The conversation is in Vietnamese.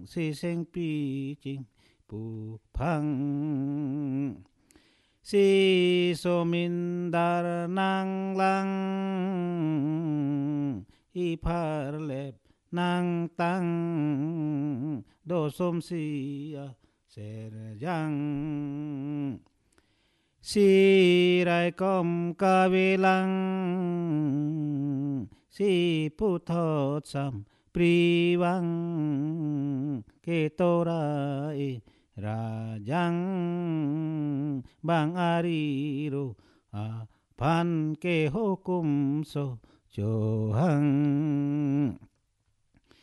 si sinh pi chinh pu phang si so min dar nang lang i phar lep nang tăng do som si ser giang si rai com ca vi lăng si pu thọ sam pri vang ke to rai ra giang bang ari ro pan ke hukum so cho hang